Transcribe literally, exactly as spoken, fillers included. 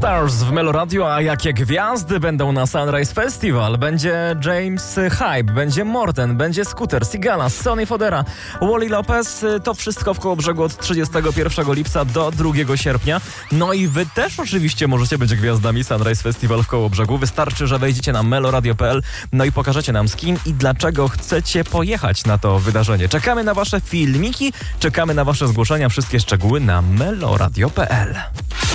Stars w Meloradio, a jakie gwiazdy będą na Sunrise Festival? Będzie James Hype, będzie Morten, będzie Scooter, Sigala, Sonny Fodera, Wally Lopez. To wszystko w Kołobrzegu od trzydziestego pierwszego lipca do drugiego sierpnia. No i wy też oczywiście możecie być gwiazdami Sunrise Festival w Kołobrzegu. Wystarczy, że wejdziecie na meloradio kropka p l, no i pokażecie nam z kim i dlaczego chcecie pojechać na to wydarzenie. Czekamy na wasze filmiki, czekamy na wasze zgłoszenia. Wszystkie szczegóły na meloradio kropka p l.